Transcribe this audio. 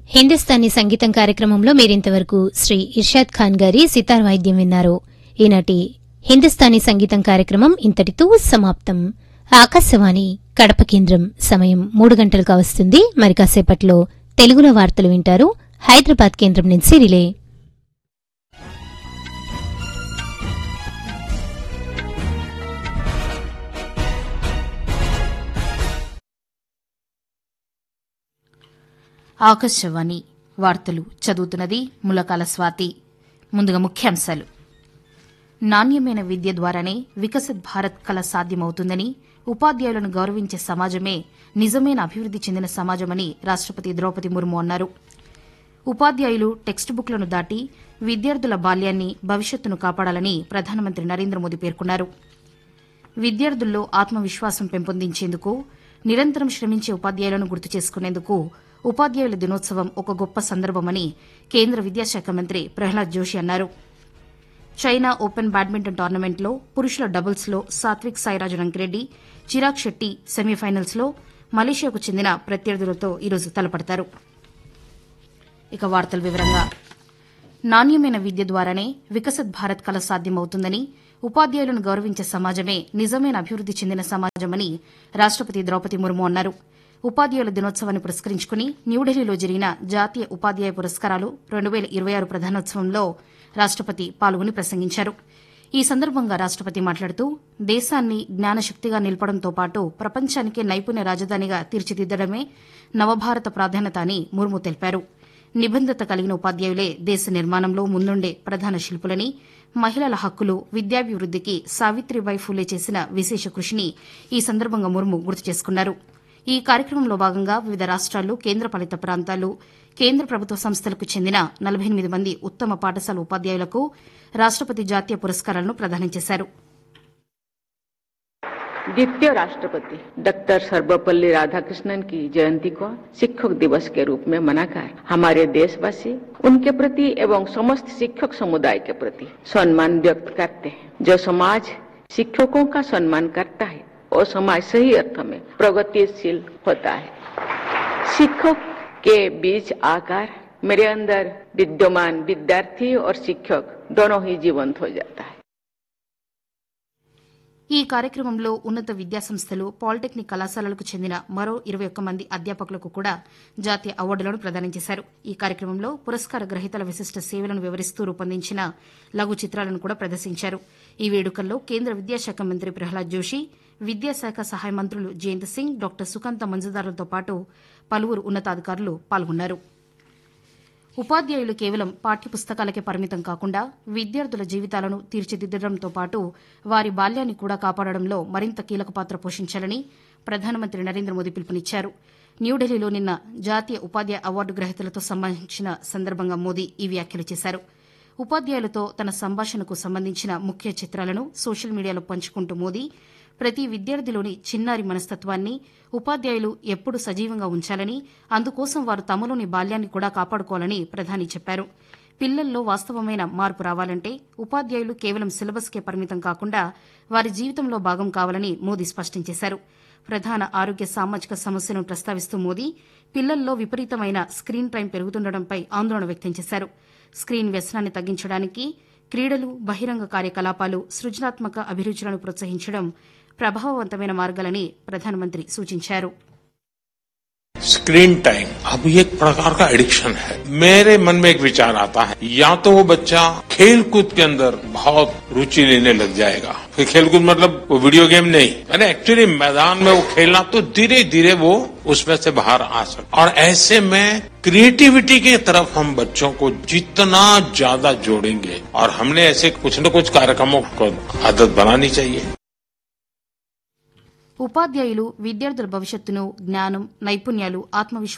హిందుస్థానీ సంగీతం కార్యక్రమంలో మీరింతవరకు శ్రీ ఇర్షాద్ ఖాన్ గారి సితార్ వాయిద్యం విన్నారు. ఈనాటి హిందుస్థానీ సంగీతం కార్యక్రమం ఇంతటితో సమాప్తం. ఆకాశవాణి కడప కేంద్రం సమయం 3 గంటలు కావస్తుంది. మరి కాసేపట్లో తెలుగులో వార్తలు వింటారు. హైదరాబాద్ కేంద్రం నుంచి రిలే. ఆకాశవాణి వార్తలు చదువుతున్నది ములకాల స్వాతి. ముందుగా ముఖ్యాంశాలు. నాణ్యమైన విద్య ద్వారానే వికసిత్ భారత్ కల సాధ్యమవుతుందని, ఉపాధ్యాయులను గౌరవించే సమాజమే నిజమైన అభివృద్ది చెందిన సమాజమని రాష్టపతి ద్రౌపది ముర్ము అన్నారు. ఉపాధ్యాయులు టెక్స్ట్ బుక్లను దాటి విద్యార్థుల బాల్యాన్ని, భవిష్యత్తును కాపాడాలని ప్రధానమంత్రి నరేంద్ర మోదీ పేర్కొన్నారు. విద్యార్థుల్లో ఆత్మవిశ్వాసం పెంపొందించేందుకు నిరంతరం శ్రమించే ఉపాధ్యాయులను గుర్తు చేసుకునేందుకు ఉపాధ్యాయుల దినోత్సవం ఒక గొప్ప సందర్భమని కేంద్ర విద్యాశాఖ మంత్రి ప్రహ్లాద్ జోషి అన్నారు. చైనా ఓపెన్ బ్యాడ్మింటన్ టోర్నమెంట్లో పురుషుల డబుల్స్లో సాత్విక్ సాయిరాజ్ రంకిరెడ్డి, చిరాగ్ షెట్టి సెమీఫైనల్స్లో మలేషియాకు చెందిన ప్రత్యర్థులతో ఈరోజు తలపడతారు. ఇక వార్తల వివరంగా. నాణ్యమైన విద్య ద్వారానే వికసిత్ భారత్ కల సాధ్యమవుతుందని, ఉపాధ్యాయులను గౌరవించే సమాజమే నిజమైన అభివృద్ది చెందిన సమాజమని రాష్టపతి ద్రౌపది ముర్ము అన్నారు. ఉపాధ్యాయుల దినోత్సవాన్ని పురస్కరించుకుని న్యూఢిల్లీలో జరిగిన జాతీయ ఉపాధ్యాయ పురస్కారాలు 2026 ప్రధానోత్సవంలో రాష్టపతి పాల్గొని ప్రసంగించారు. ఈ సందర్భంగా రాష్టపతి మాట్లాడుతూ దేశాన్ని జ్ఞానశక్తిగా నిలపడంతో పాటు ప్రపంచానికే నైపుణ్య రాజధానిగా తీర్చిదిద్దడమే నవభారత ప్రాధాన్యత అని ముర్ము తెలిపారు. నిబద్దత కలిగిన ఉపాధ్యాయులే దేశ నిర్మాణంలో ముందుండే ప్రధాన శిల్పులని, మహిళల హక్కులు, విద్యాభివృద్దికి సావిత్రిబాయి ఫూలే చేసిన విశేష కృషిని ఈ సందర్భంగా ముర్ము గుర్తు చేసుకున్నారు. ఈ కార్యక్రమంలో భాగంగా వివిధ రాష్ట్రాలు, కేంద్రపాలిత ప్రాంతాలు, కేంద్ర ప్రభుత్వ సంస్థలకు చెందిన 48 మంది ఉత్తమ పాఠశాల ఉపాధ్యాయులకు రాష్టపతి జాతీయ పురస్కారాలను ప్రదానం చేశారు. द्वितीय राष्ट्रपति डॉक्टर सर्वपल्ली राधाकृष्णन की जयंती को शिक्षक दिवस के रूप में मनाकर हमारे देशवासी उनके प्रति एवं समस्त शिक्षक समुदाय के प्रति सम्मान व्यक्त करते हैं. जो समाज शिक्षकों का सम्मान करता है और समाज सही अर्थ में प्रगतिशील होता है. शिक्षक के बीच आकर मेरे अंदर विद्यमान विद्यार्थी और शिक्षक दोनों ही जीवंत हो जाता है. ఈ కార్యక్రమంలో ఉన్నత విద్యాసంస్థలు, పాలిటెక్నిక్ కళాశాలలకు చెందిన మరో 21 మంది అధ్యాపకులకు కూడా జాతీయ అవార్డులను ప్రదానం చేశారు. ఈ కార్యక్రమంలో పురస్కార గ్రహీతల విశిష్ట సేవలను వివరిస్తూ రూపొందించిన లఘు చిత్రాలను కూడా ప్రదర్శించారు. ఈ వేడుకల్లో కేంద్ర విద్యాశాఖ మంత్రి ప్రహ్లాద్ జోషి, విద్యాశాఖ సహాయ మంత్రులు జయంత్ సింగ్, డాక్టర్ సుకాంత మంజుదార్లతో పాటు పలువురు ఉన్నతాధికారులు పాల్గొన్నారు. ఉపాధ్యాయులు కేవలం పాఠ్యపుస్తకాలకే పరిమితం కాకుండా విద్యార్థుల జీవితాలను తీర్చిదిద్దడంతో పాటు వారి బాల్యాన్ని కూడా కాపాడడంలో మరింత కీలక పాత్ర పోషించాలని ప్రధానమంత్రి నరేంద్ర మోదీ పిలుపునిచ్చారు. న్యూఢిల్లీలో నిన్న జాతీయ ఉపాధ్యాయ అవార్డు గ్రహీతలతో సంభాషించిన సందర్భంగా మోదీ ఈ వ్యాఖ్యలు చేశారు. ఉపాధ్యాయులతో తన సంభాషణకు సంబంధించిన ముఖ్య చిత్రాలను సోషల్ మీడియాలో పంచుకుంటూ మోదీ ప్రతి విద్యార్థిలోని చిన్నారి మనస్తత్వాన్ని ఉపాధ్యాయులు ఎప్పుడూ సజీవంగా ఉంచాలని, అందుకోసం వారు తమలోని బాల్యాన్ని కూడా కాపాడుకోవాలని ప్రధాని చెప్పారు. పిల్లల్లో వాస్తవమైన మార్పు రావాలంటే ఉపాధ్యాయులు కేవలం సిలబస్కే పరిమితం కాకుండా వారి జీవితంలో భాగం కావాలని మోదీ స్పష్టం చేశారు. ప్రధాన ఆరోగ్య సామాజిక సమస్యలను ప్రస్తావిస్తూ మోదీ పిల్లల్లో విపరీతమైన స్క్రీన్ టైం పెరుగుతుండటంపై ఆందోళన వ్యక్తం చేశారు. స్క్రీన్ వ్యసనాన్ని తగ్గించడానికి క్రీడలు, బహిరంగ కార్యకలాపాలు, సృజనాత్మక అభిరుచులను ప్రోత్సహించడం ప్రభావవంతమైన మార్గాలని ప్రధానమంత్రి సూచించారు. स्क्रीन टाइम अब एक प्रकार का एडिक्शन है. मेरे मन में एक विचार आता है, या तो वो बच्चा खेल कूद के अंदर बहुत रुचि लेने लग जाएगा. फिर खेल कूद मतलब वो वीडियो गेम नहीं, यानी एक्चुअली मैदान में वो खेलना, तो धीरे धीरे वो उसमें से बाहर आ सकता. और ऐसे में क्रिएटिविटी की तरफ हम बच्चों को जितना ज्यादा जोड़ेंगे, और हमने ऐसे कुछ न कुछ कार्यक्रमों को आदत बनानी चाहिए. ఉపాధ్యాయులు విద్యార్థుల భవిష్యత్తును జ్ఞానం, నైపుణ్యాలు, ఆత్మవిశ్వాసం